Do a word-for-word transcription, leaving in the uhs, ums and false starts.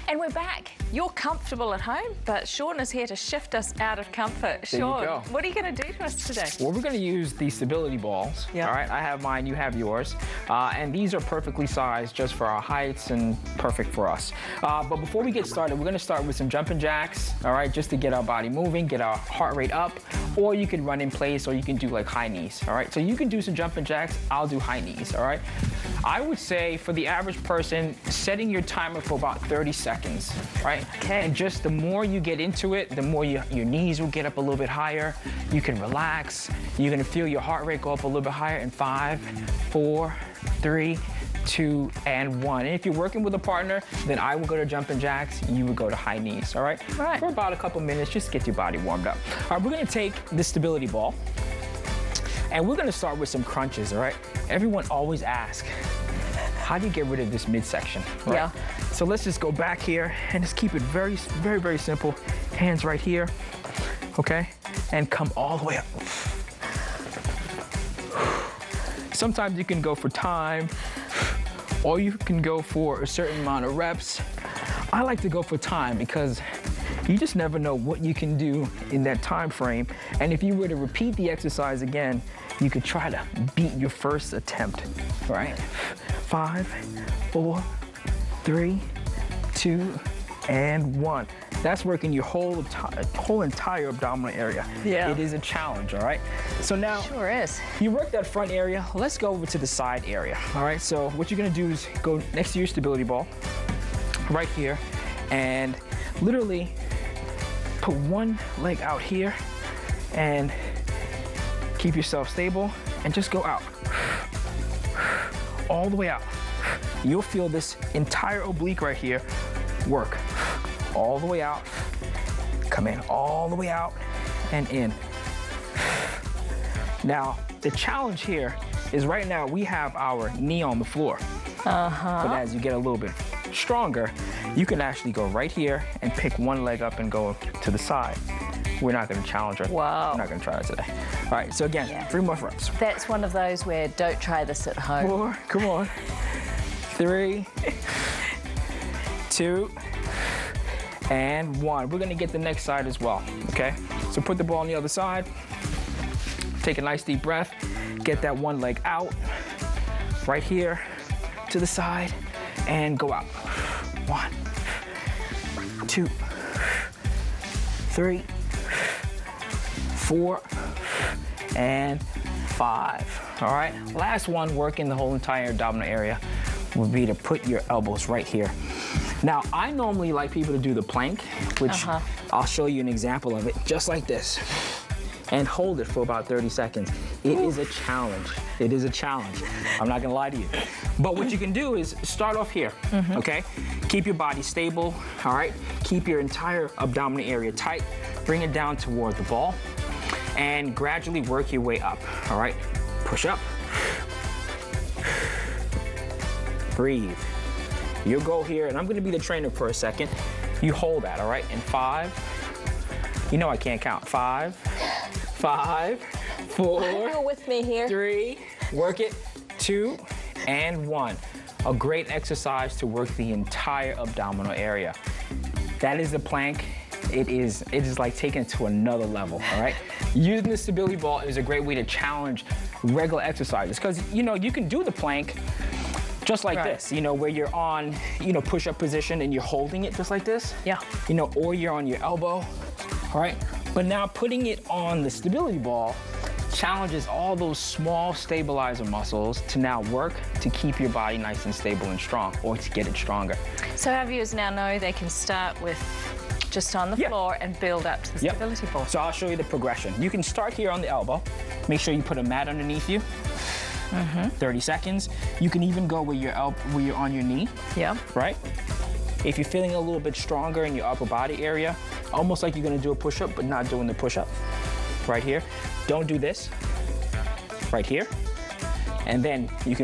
And we're back. You're comfortable at home, but Sean is here to shift us out of comfort. There you Sean, go. what are you going to do to us today? Well, we're going to use the stability balls. Yeah. All right, I have mine, you have yours. Uh, and these are perfectly sized just for our heights and perfect for us. Uh, but before we get started, we're going to start with some jumping jacks, all right, just to get our body moving, get our heart rate up. Or you can run in place, or you can do like high knees, all right? So you can do some jumping jacks, I'll do high knees, all right? I would say for the average person, setting your timer for about thirty seconds, right? Okay. And just the more you get into it, the more you, your knees will get up a little bit higher. You can relax. You're gonna feel your heart rate go up a little bit higher in five, four, three, two, and one. And if you're working with a partner, then I would go to jumping jacks, you would go to high knees, all right? Right. For about a couple minutes, just get your body warmed up. All right, we're gonna take the stability ball, and we're gonna start with some crunches, all right? Everyone always asks, how do you get rid of this midsection, right? Yeah. So let's just go back here and just keep it very, very, very simple. Hands right here, okay? And come all the way up. Sometimes you can go for time, or you can go for a certain amount of reps. I like to go for time because you just never know what you can do in that time frame. And if you were to repeat the exercise again, you could try to beat your first attempt, right? Five, four, three, two, and one. That's working your whole, whole entire abdominal area. Yeah. It is a challenge, all right? So now, Sure is. you work that front area, let's go over to the side area, all right? So what you're gonna do is go next to your stability ball, right here, and literally put one leg out here and keep yourself stable and just go out. All the way out. You'll feel this entire oblique right here work. All the way out, come in all the way out and in. Now, the challenge here is right now we have our knee on the floor. Uh-huh. But as you get a little bit stronger, you can actually go right here and pick one leg up and go to the side. We're not gonna challenge her. Wow. We're not gonna try it today. All right, so again, Yeah. three more reps. That's one of those where don't try this at home. Four, come on. Three, two, and one. We're gonna get the next side as well, okay? So put the ball on the other side, take a nice deep breath, get that one leg out, right here, to the side, and go out. One, two, three, four, and five. All right, last one, working the whole entire abdominal area, would be to put your elbows right here. Now, I normally like people to do the plank, which Uh-huh. I'll show you an example of it, just like this, and hold it for about thirty seconds. It is a challenge. It is a challenge. I'm not gonna lie to you. But what you can do is start off here, Mm-hmm. okay? Keep your body stable, all right? Keep your entire abdominal area tight. Bring it down toward the ball, and gradually work your way up, all right? Push up. Breathe. You'll go here, and I'm gonna be the trainer for a second. You hold that, all right? And five, you know I can't count. Five, five, four, You're with me here. three, work it, two, and one. A great exercise to work the entire abdominal area. That is the plank. It is, it is like taking it to another level, all right? Using the stability ball is a great way to challenge regular exercises, because, you know, you can do the plank just like Right. this, you know, where you're on, you know, push-up position and you're holding it just like this. Yeah. You know, or you're on your elbow, all right? But now putting it on the stability ball challenges all those small stabilizer muscles to now work to keep your body nice and stable and strong, or to get it stronger. So our viewers now know they can start with just on the Yeah. floor and build up to the Yep. stability ball. So I'll show you the progression. You can start here on the elbow. Make sure you put a mat underneath you. Mm-hmm. thirty seconds. You can even go where you're, el- where you're on your knee, Yeah. right? If you're feeling a little bit stronger in your upper body area, almost like you're gonna do a push-up, but not doing the push-up, right here. Don't do this, right here. And then you can